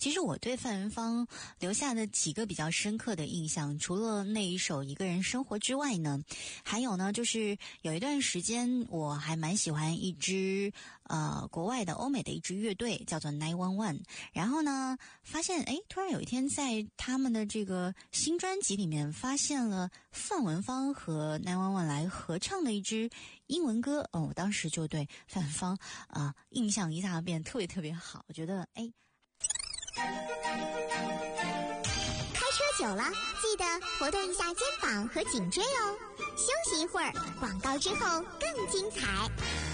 其实我对范文芳留下的几个比较深刻的印象，除了那一首《一个人生活》之外呢，还有呢，就是有一段时间我还蛮喜欢一支国外的欧美的一支乐队，叫做 911。然后呢，发现突然有一天在他们的这个新专辑里面发现了范文芳和911来合唱的一支英文歌。我当时就对范文芳印象一下变特别特别好，我觉得开车久了，记得活动一下肩膀和颈椎哦。休息一会儿，广告之后更精彩。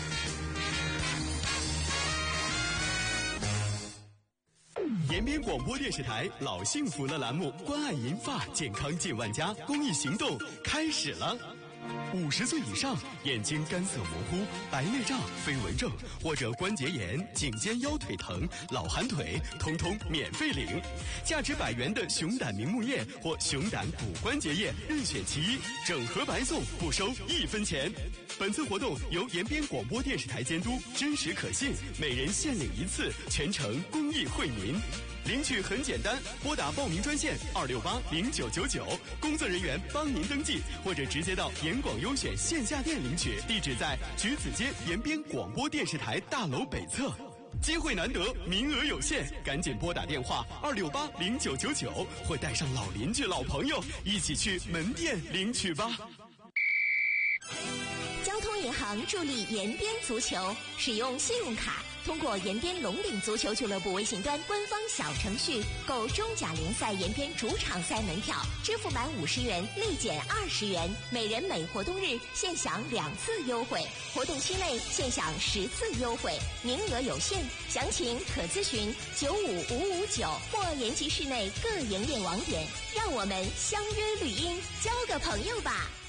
延边广播电视台老幸福了栏目关爱银发健康近万家公益行动开始了。50岁以上，眼睛干涩模糊、白内障、飞蚊症或者关节炎、颈肩腰腿疼、老寒腿，通通免费领。价值100元的熊胆明目液或熊胆骨关节液任选其一，整盒白送，不收1分钱。本次活动由延边广播电视台监督，真实可信，每人限领1次，全程公益惠民。领取很简单，拨打报名专线2680999，工作人员帮您登记，或者直接到延广优选线下店领取，地址在橘子街延边广播电视台大楼北侧。机会难得，名额有限，赶紧拨打电话2680999，或带上老邻居、老朋友一起去门店领取吧。 交通银行助力延边足球，使用信用卡，通过延边龙岭足球俱乐部微信端官方小程序购中甲联赛延边主场赛门票，支付满50元立减20元，每人每活动日现享2次优惠，活动期内现享10次优惠，名额有限，详情可咨询95559或延吉市内各营业网点。让我们相约绿茵，交个朋友吧。